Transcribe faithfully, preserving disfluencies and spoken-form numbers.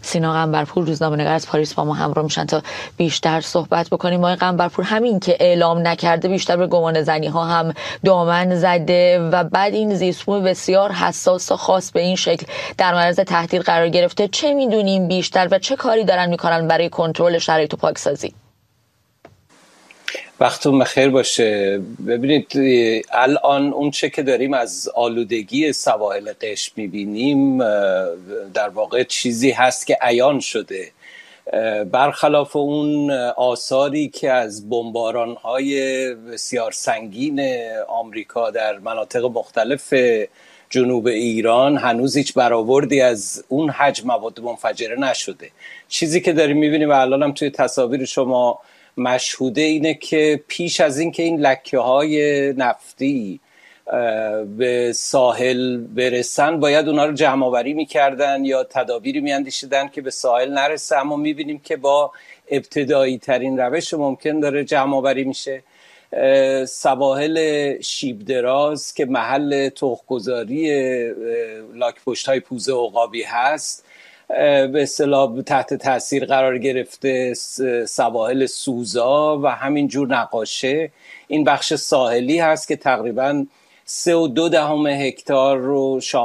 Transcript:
سینا قنبرپور روزنامه‌نگار از پاریس با ما همراه میشن تا بیشتر صحبت بکنیم. آقای قنبرپور، همین که اعلام نکرده بیشتر به گمان زنی ها هم دامن زده و بعد این زیست‌بوم بسیار حساس و خاص به این شکل در معرض تهدید قرار گرفته، چه میدونیم بیشتر و چه کاری دارن میکنن برای کنترل شرایط و پاکسازی؟ وقتتون بخیر باشه. ببینید الان اون چه که داریم از آلودگی سواحل قشم میبینیم در واقع چیزی هست که عیان شده، برخلاف اون آثاری که از بمباران‌های بسیار سنگین آمریکا در مناطق مختلف جنوب ایران هنوز هیچ برآوردی از اون حجم مواد منفجره نشده. چیزی که داریم میبینیم و الان هم توی تصاویر شما مشهوده اینه که پیش از این که این لکه‌های نفتی به ساحل برسن باید اونا رو جمع آوری میکردن یا تدابیری میاندیشیدن که به ساحل نرسه، اما میبینیم که با ابتدایی ترین روش ممکن داره جمع آوری میشه. سواحل شیب دراز که محل تخم‌گذاری لاک‌پشت های پوزه عقابی هست به اصطلاح تحت تاثیر قرار گرفته، سواحل سوزا و همینجور نقاشه. این بخش ساحلی هست که تقریباً سه و دو دهم هکتار رو شامل